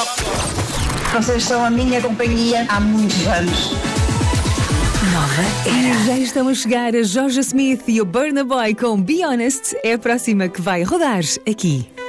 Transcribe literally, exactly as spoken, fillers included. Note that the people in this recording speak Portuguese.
Vocês são a minha companhia há muitos anos. Nova E já estão a chegar a Jorge Smith e o Burna Boy com Be Honest. É a próxima que vai rodar aqui.